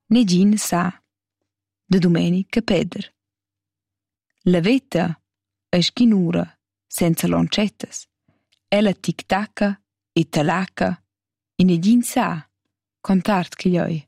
Negin sa. De Domenica Peder. La veta è schinura senza loncettas. Ella tic-tacca e talaca e negin sa contart che glioi.